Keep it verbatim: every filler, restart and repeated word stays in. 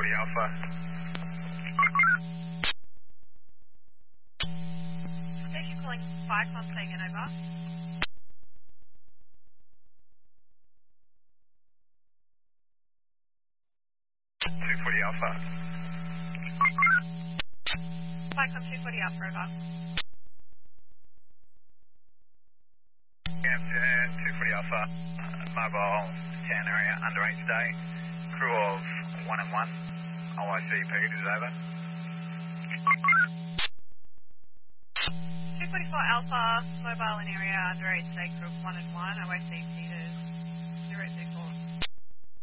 forty Alpha. Station calling five Comms taken over. two forty Alpha. five Comms two forty Alpha over. Yeah, two forty Alpha. Uh, mobile town area under eight today. Crew of one and one. O I C P is over. two forty-four Alpha, mobile in area under eight today, crew of one and one, O I C P